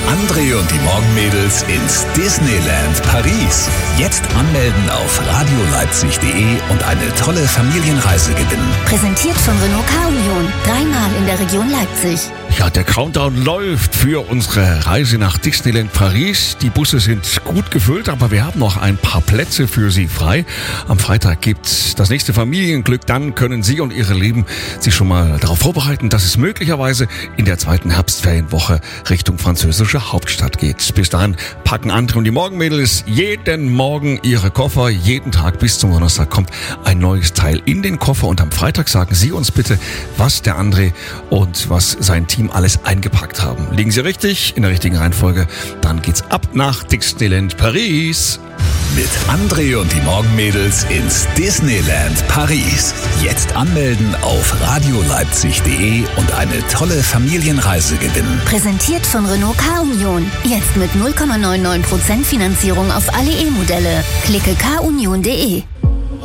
André und die Morgenmädels ins Disneyland Paris. Jetzt anmelden auf radioleipzig.de und eine tolle Familienreise gewinnen. Präsentiert von Renault Car Union. 3-mal in der Region Leipzig. Ja, der Countdown läuft für unsere Reise nach Disneyland Paris. Die Busse sind gut gefüllt, aber wir haben noch ein paar Plätze für Sie frei. Am Freitag gibt's das nächste Familienglück. Dann können Sie und Ihre Lieben sich schon mal darauf vorbereiten, dass es möglicherweise in der zweiten Herbstferienwoche Richtung französische Hauptstadt geht. Bis dahin packen André und die Morgenmädels jeden Morgen ihre Koffer. Jeden Tag bis zum Donnerstag kommt ein neues Teil in den Koffer. Und am Freitag sagen Sie uns bitte, was der André und was sein Team alles eingepackt haben. Liegen Sie richtig, in der richtigen Reihenfolge, dann geht's ab nach Disneyland Paris. Mit André und die Morgenmädels ins Disneyland Paris. Jetzt anmelden auf radioleipzig.de und eine tolle Familienreise gewinnen. Präsentiert von Renault Car Union. Jetzt mit 0,99% Finanzierung auf alle E-Modelle. Klicke carunion.de.